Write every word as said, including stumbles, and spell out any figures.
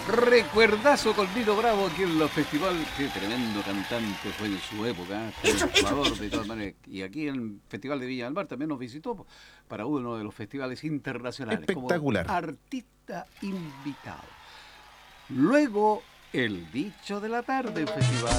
Recuerdazo con Nino Bravo aquí en los festivales. Qué tremendo cantante fue en su época, ¿eh? Triunfador de todas maneras. Y aquí en el Festival de Viña del Mar también nos visitó po, para uno de los festivales internacionales como Espectacular. artista invitado. Luego, el dicho de la tarde, un festival.